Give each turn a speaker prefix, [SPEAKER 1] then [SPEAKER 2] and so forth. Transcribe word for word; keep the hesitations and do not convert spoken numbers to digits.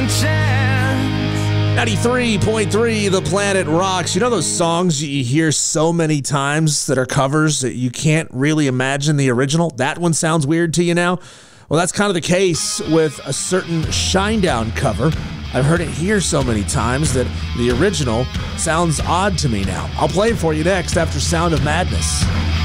[SPEAKER 1] second chance.
[SPEAKER 2] ninety-three point three The Planet Rocks. You know those songs you hear so many times that are covers that you can't really imagine the original? That one sounds weird to you now? Well, that's kind of the case with a certain Shinedown cover. I've heard it here so many times that the original sounds odd to me now. I'll play it for you next after Sound of Madness.